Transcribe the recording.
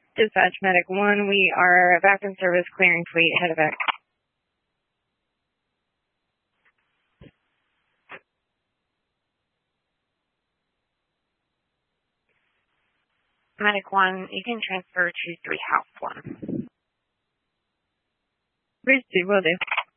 Dispatch Medic 1, we are back in service, clearing fleet, head evac. Medic 1, you can transfer to 3 House 1. Bridge 2, will do.